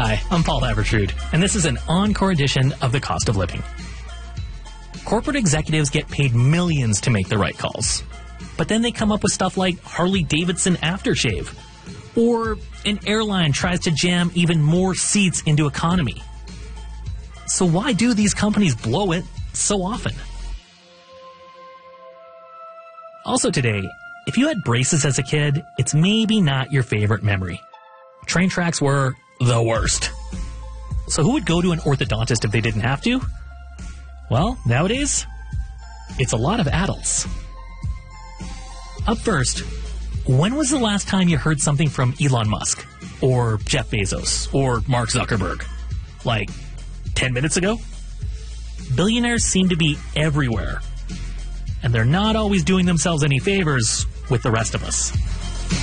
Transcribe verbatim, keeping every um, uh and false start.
Hi, I'm Paul Havertrude, and this is an encore edition of The Cost of Living. Corporate executives get paid millions to make the right calls. But then they come up with stuff like Harley-Davidson aftershave. Or an airline tries to jam even more seats into economy. So why do these companies blow it so often? Also today, if you had braces as a kid, it's maybe not your favorite memory. Train tracks were the worst. So who would go to an orthodontist if they didn't have to? Well, nowadays, it's a lot of adults. Up first, when was the last time you heard something from Elon Musk, or Jeff Bezos, or Mark Zuckerberg? Like, ten minutes ago? Billionaires seem to be everywhere, and they're not always doing themselves any favors with the rest of us.